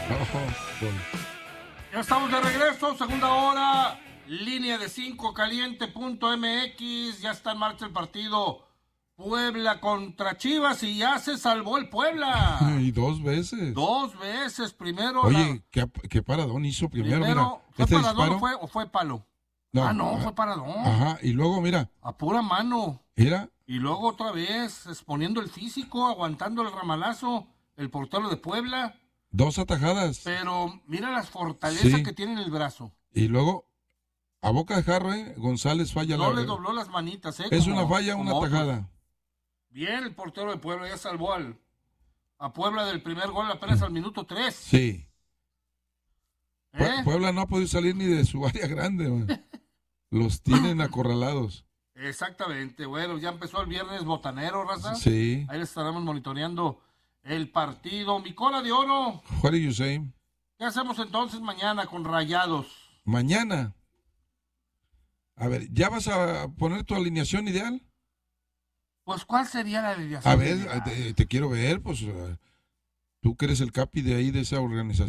Ojo. Ya estamos de regreso, segunda hora, línea de 5 caliente.mx, ya está en marcha el partido Puebla contra Chivas y ya se salvó el Puebla. Y 2 veces. 2 veces, primero. Oye, ¿qué paradón hizo primero? Mira, ¿fue este paradón disparo. o fue palo? No, Fue paradón. Ajá, y luego mira. A pura mano. Mira. Y luego otra vez, exponiendo el físico, aguantando el ramalazo, el portero de Puebla. 2 atajadas. Pero mira las fortalezas Sí. que tiene en el brazo. Y luego, a boca de jarro, González falla No la... le dobló las manitas, Es como, una falla, una otros. atajada. Bien, el portero de Puebla ya salvó a Puebla del primer gol apenas al minuto 3. Sí. ¿Eh? Puebla no ha podido salir ni de su área grande, man. Los tienen acorralados. Exactamente, bueno, ya empezó el viernes botanero, raza. Sí. Ahí les estaremos monitoreando el partido. Mi cola de oro. What do you say? ¿Qué hacemos entonces mañana con Rayados? Mañana. A ver, ¿ya vas a poner tu alineación ideal? Pues, ¿cuál sería la alineación? A ver, te quiero ver, pues tú que eres el capi de ahí, de esa organización.